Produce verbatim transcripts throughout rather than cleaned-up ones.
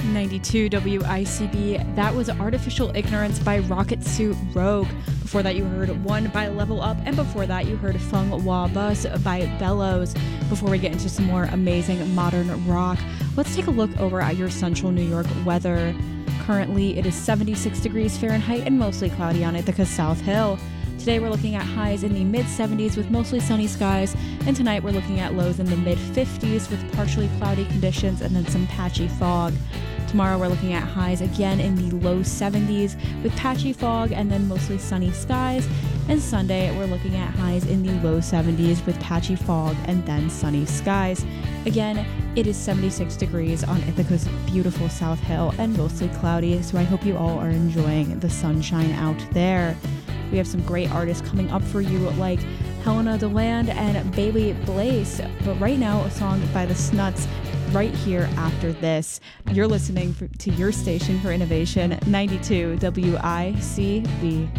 ninety-two W I C B. That was Artificial Ignorance by Rocket Suit Rogue. Before that, you heard One by Level Up, and before that, you heard Fung Wah Bus by Bellows. Before we get into some more amazing modern rock, let's take a look over at your central New York weather. Currently, it is seventy-six degrees Fahrenheit and mostly cloudy on Ithaca South Hill. Today we're looking at highs in the mid seventies with mostly sunny skies, and tonight we're looking at lows in the mid fifties with partially cloudy conditions and then some patchy fog. Tomorrow we're looking at highs again in the low seventies with patchy fog and then mostly sunny skies, and Sunday we're looking at highs in the low seventies with patchy fog and then sunny skies. Again, it is seventy-six degrees on Ithaca's beautiful South Hill and mostly cloudy, so I hope you all are enjoying the sunshine out there. We have some great artists coming up for you like Helena DeLand and Bailey Blaze. But right now, a song by the Snuts right here after this. You're listening to your station for innovation, ninety-two W I C B.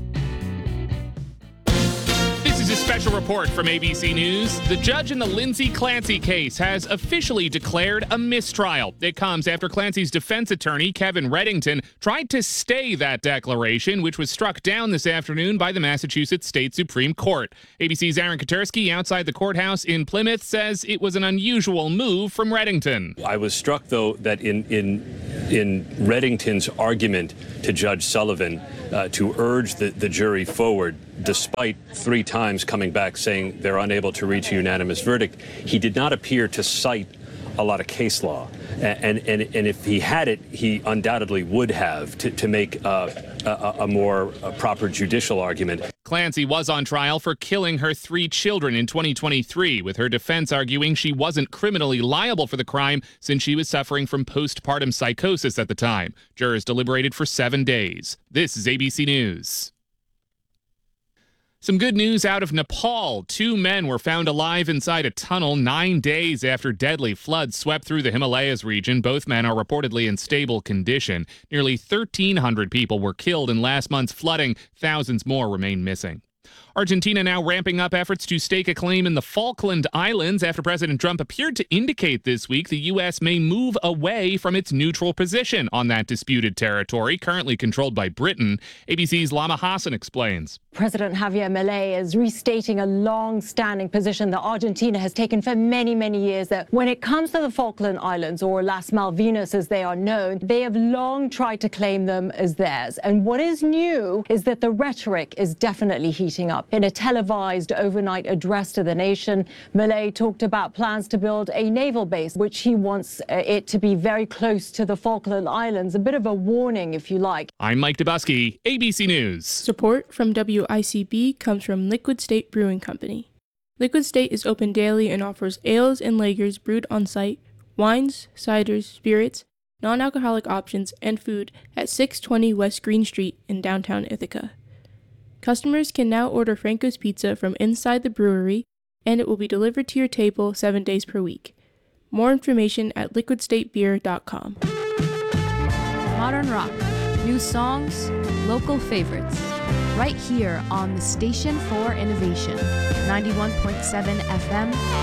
This is a special report from A B C News. The judge in the Lindsay Clancy case has officially declared a mistrial. It comes after Clancy's defense attorney, Kevin Reddington, tried to stay that declaration, which was struck down this afternoon by the Massachusetts State Supreme Court. A B C's Aaron Katersky outside the courthouse in Plymouth says it was an unusual move from Reddington. I was struck, though, that in in in Reddington's argument to Judge Sullivan uh, to urge the, the jury forward, despite three times coming back saying they're unable to reach a unanimous verdict, he did not appear to cite a lot of case law. And and, and if he had it, he undoubtedly would have to, to make uh, a, a more a proper judicial argument. Clancy was on trial for killing her three children in twenty twenty-three, with her defense arguing she wasn't criminally liable for the crime since she was suffering from postpartum psychosis at the time. Jurors deliberated for seven days. This is A B C News. Some good news out of Nepal. Two men were found alive inside a tunnel nine days after deadly floods swept through the Himalayas region. Both men are reportedly in stable condition. Nearly thirteen hundred people were killed in last month's flooding. Thousands more remain missing. Argentina now ramping up efforts to stake a claim in the Falkland Islands after President Trump appeared to indicate this week the U S may move away from its neutral position on that disputed territory, currently controlled by Britain. A B C's Lama Hassan explains. President Javier Milei is restating a long-standing position that Argentina has taken for many, many years, that when it comes to the Falkland Islands, or Las Malvinas as they are known, they have long tried to claim them as theirs. And what is new is that the rhetoric is definitely heating up. In a televised overnight address to the nation, Milei talked about plans to build a naval base, which he wants uh, it to be very close to the Falkland Islands. A bit of a warning, if you like. I'm Mike Dubusky, A B C News. Support from W I C B comes from Liquid State Brewing Company. Liquid State is open daily and offers ales and lagers brewed on site, wines, ciders, spirits, non-alcoholic options, and food at six twenty West Green Street in downtown Ithaca. Customers can now order Franco's Pizza from inside the brewery, and it will be delivered to your table seven days per week. More information at liquid state beer dot com. Modern rock, new songs, local favorites. Right here on the Station for Innovation, ninety-one point seven F M,